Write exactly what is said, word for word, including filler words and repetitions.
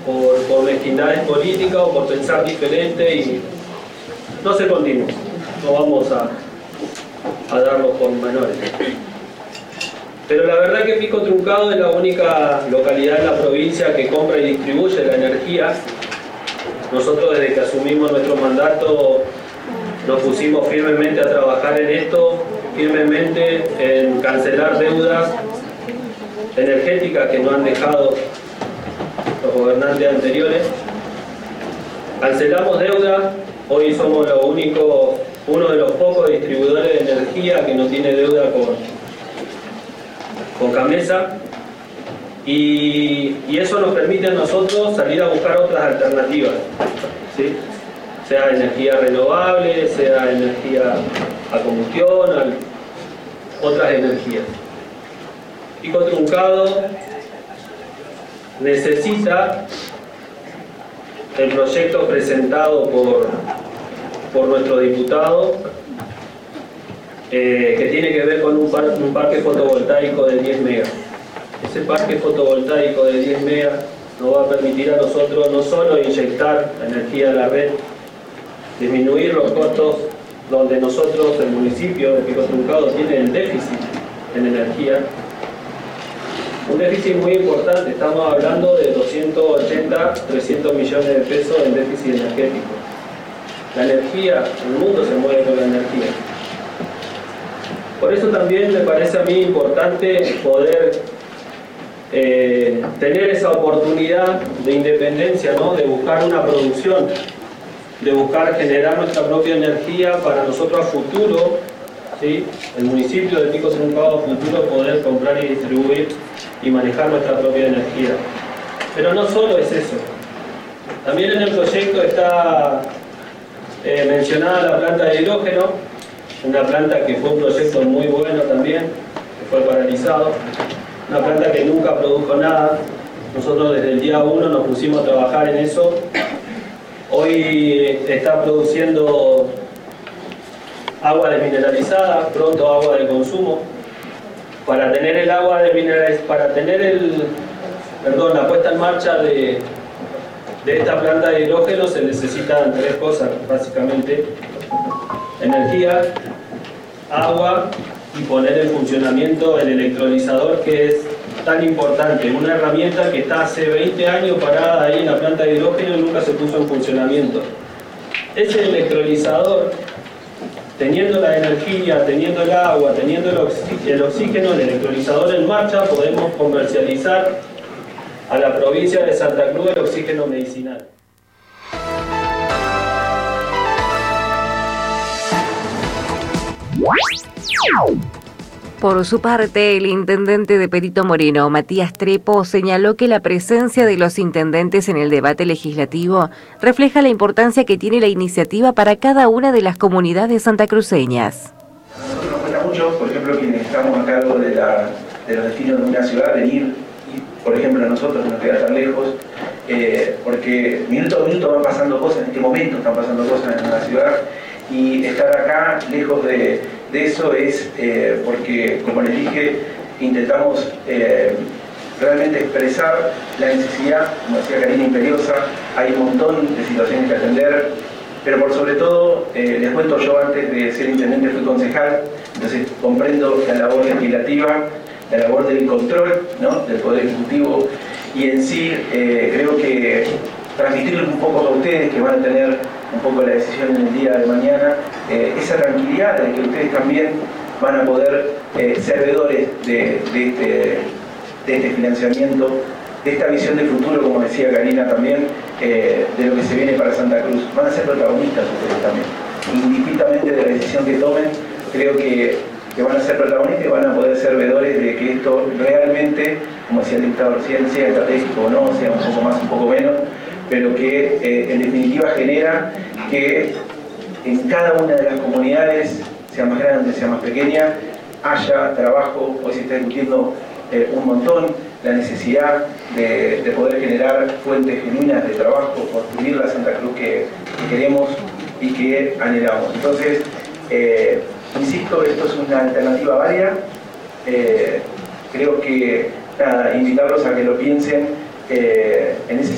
por, por mezquindades políticas o por pensar diferente, y no se continúa. No vamos a, a darlos por menores. Pero la verdad que Pico Truncado es la única localidad en la provincia que compra y distribuye la energía. Nosotros, desde que asumimos nuestro mandato, nos pusimos firmemente a trabajar en esto, firmemente en cancelar deudas energéticas que nos han dejado los gobernantes anteriores. Cancelamos deuda, hoy somos lo único, uno de los pocos distribuidores de energía que no tiene deuda con con Camesa, y, y eso nos permite a nosotros salir a buscar otras alternativas, ¿sí? Sea energía renovable, sea energía a combustión, a otras energías. Pico Truncado necesita el proyecto presentado por, por nuestro diputado, Eh, que tiene que ver con un, par, un parque fotovoltaico de diez megas. Ese parque fotovoltaico de diez megas nos va a permitir a nosotros no solo inyectar energía a la red, disminuir los costos donde nosotros, el municipio de Pico Truncado, tiene el déficit en energía. Un déficit muy importante, estamos hablando de doscientos ochenta, trescientos millones de pesos en déficit energético. La energía, el mundo se mueve con la energía. Por eso también me parece a mí importante poder eh, tener esa oportunidad de independencia, ¿no? De buscar una producción, de buscar generar nuestra propia energía para nosotros a futuro, ¿sí? El municipio de Pico Truncado a futuro poder comprar y distribuir y manejar nuestra propia energía. Pero no solo es eso. También en el proyecto está eh, mencionada la planta de hidrógeno, una planta que fue un proyecto muy bueno también, que fue paralizado, una planta que nunca produjo nada. Nosotros desde el día uno nos pusimos a trabajar en eso. Hoy está produciendo agua desmineralizada, pronto agua de consumo. Para tener el agua desmineralizada, para tener el, perdón, la puesta en marcha de, de esta planta de hidrógeno se necesitan tres cosas, básicamente: energía, agua y poner en funcionamiento el electrolizador, que es tan importante, una herramienta que está hace veinte años parada ahí en la planta de hidrógeno y nunca se puso en funcionamiento. Ese electrolizador, teniendo la energía, teniendo el agua, teniendo el, oxí- el oxígeno, el electrolizador en marcha, podemos comercializar a la provincia de Santa Cruz el oxígeno medicinal. Por su parte, el intendente de Perito Moreno, Matías Trepo, señaló que la presencia de los intendentes en el debate legislativo refleja la importancia que tiene la iniciativa para cada una de las comunidades santacruceñas. A nosotros nos cuesta mucho, por ejemplo, quienes estamos a cargo de, la, de los destinos de una ciudad, venir, y, por ejemplo, a nosotros nos queda tan lejos, eh, porque minuto a minuto van pasando cosas, en este momento están pasando cosas en la ciudad, y estar acá, lejos de, de eso, es eh, porque, como les dije, intentamos eh, realmente expresar la necesidad, como decía Karina, imperiosa. Hay un montón de situaciones que atender, pero por sobre todo, eh, les cuento, yo antes de ser intendente fui concejal, entonces comprendo la labor legislativa, la labor del control, ¿no?, del Poder Ejecutivo, y en sí eh, creo que transmitirles un poco a ustedes, que van a tener un poco la decisión en el día de mañana, eh, esa tranquilidad de que ustedes también van a poder eh, ser veedores de, de, este, de este financiamiento, de esta visión de futuro, como decía Karina también, eh, de lo que se viene para Santa Cruz. Van a ser protagonistas ustedes también, indistintamente de la decisión que tomen. Creo que, que van a ser protagonistas y van a poder ser veedores de que esto realmente, como decía el dictador recién, sea estratégico o no, sea un poco más, un poco menos, pero que eh, en definitiva genera que en cada una de las comunidades, sea más grande, sea más pequeña, haya trabajo. Hoy se está discutiendo eh, un montón la necesidad de, de poder generar fuentes genuinas de trabajo, construir la Santa Cruz que, que queremos y que anhelamos. Entonces, eh, insisto, esto es una alternativa válida. Eh, creo que, nada, invitarlos a que lo piensen eh, en ese